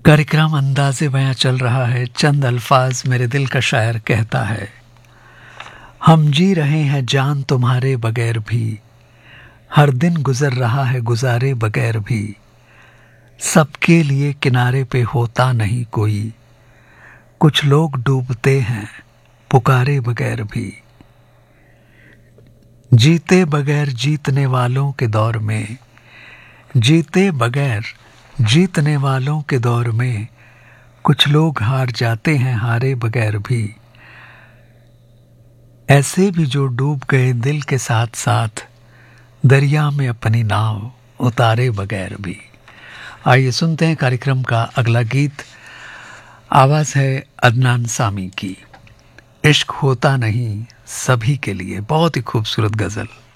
कार्यक्रम अंदाज़े बयां चल रहा है। चंद अल्फाज मेरे दिल का शायर कहता है, हम जी रहे हैं जान तुम्हारे बगैर भी, हर दिन गुजर रहा है गुजारे बगैर भी, सबके लिए किनारे पे होता नहीं कोई, कुछ लोग डूबते हैं पुकारे बगैर भी। जीते बगैर जीतने वालों के दौर में, जीते बगैर जीतने वालों के दौर में, कुछ लोग हार जाते हैं हारे बगैर भी, ऐसे भी जो डूब गए दिल के साथ साथ, दरिया में अपनी नाव उतारे बगैर भी। आइए सुनते हैं कार्यक्रम का अगला गीत। आवाज़ है अदनान सामी की, इश्क होता नहीं सभी के लिए। बहुत ही खूबसूरत गज़ल।